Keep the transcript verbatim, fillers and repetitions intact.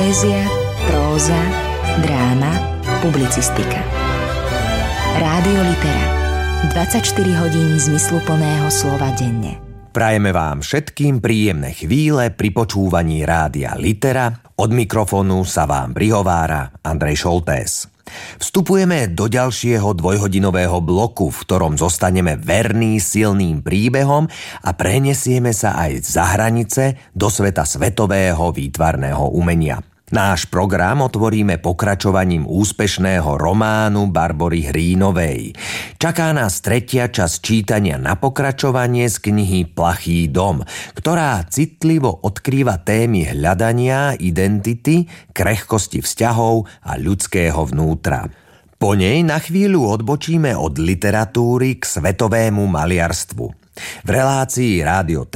Poézia, próza, dráma, publicistika. Rádio Litera. dvadsaťštyri hodín zmysluplného slova denne. Prajeme vám všetkým príjemné chvíle pri počúvaní Rádia Litera. Od mikrofónu sa vám prihovára Andrej Šoltés. Vstupujeme do ďalšieho dvojhodinového bloku, v ktorom zostaneme verní silným príbehom a prenesieme sa aj za hranice do sveta svetového výtvarného umenia. Náš program otvoríme pokračovaním úspešného románu Barbory Hrínovej. Čaká nás tretia časť čítania na pokračovanie z knihy Plachý dom, ktorá citlivo odkrýva témy hľadania, identity, krehkosti vzťahov a ľudského vnútra. Po nej na chvíľu odbočíme od literatúry k svetovému maliarstvu. V relácii Rádio